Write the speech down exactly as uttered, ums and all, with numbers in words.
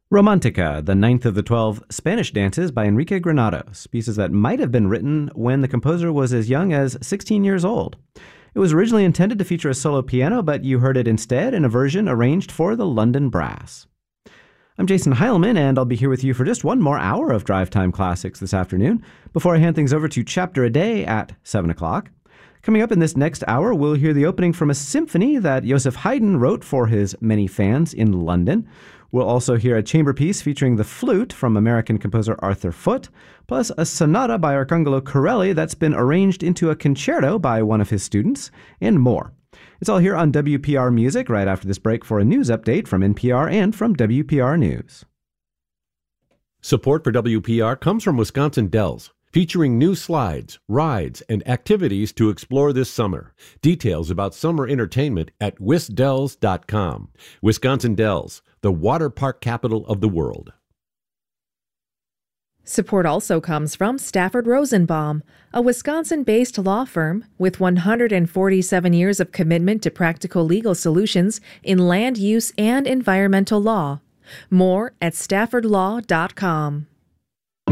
Romantica, the ninth of the twelve Spanish dances by Enrique Granados, pieces that might have been written when the composer was as young as sixteen years old. It was originally intended to feature a solo piano, but you heard it instead in a version arranged for the London Brass. I'm Jason Heilman, and I'll be here with you for just one more hour of Drive Time Classics this afternoon, before I hand things over to Chapter a Day at seven o'clock. Coming up in this next hour, we'll hear the opening from a symphony that Joseph Haydn wrote for his many fans in London. We'll also hear a chamber piece featuring the flute from American composer Arthur Foote, plus a sonata by Arcangelo Corelli that's been arranged into a concerto by one of his students, and more. It's all here on W P R Music right after this break for a news update from N P R and from W P R News. Support for W P R comes from Wisconsin Dells, featuring new slides, rides, and activities to explore this summer. Details about summer entertainment at wisdells dot com. Wisconsin Dells, the water park capital of the world. Support also comes from Stafford Rosenbaum, a Wisconsin-based law firm with one hundred forty-seven years of commitment to practical legal solutions in land use and environmental law. More at stafford law dot com.